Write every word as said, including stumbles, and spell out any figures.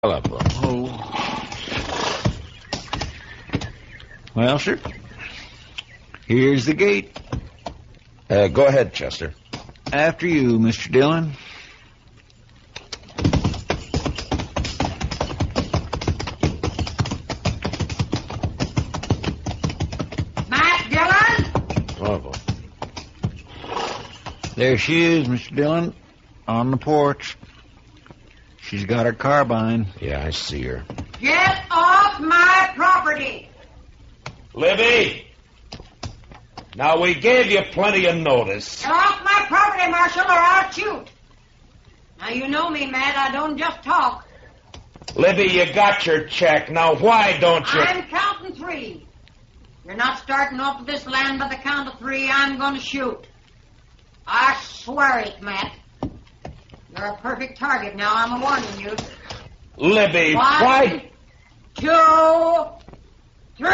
Telephone. Oh. Well, sir, here's the gate. Uh, go ahead, Chester. After you, Mister Dillon. Matt Dillon? Oh, boy. There she is, Mister Dillon, on the porch. She's got her carbine. Yeah, I see her. Get off my property! Libby! Now, we gave you plenty of notice. Get off my property, Marshal, or I'll shoot. Now, you know me, Matt. I don't just talk. Libby, you got your check. Now, why don't you... I'm counting three. You're not starting off this land by the count of three. I'm going to shoot. I swear it, Matt. You're a perfect target now. I'm warning you. Libby, One, why... two,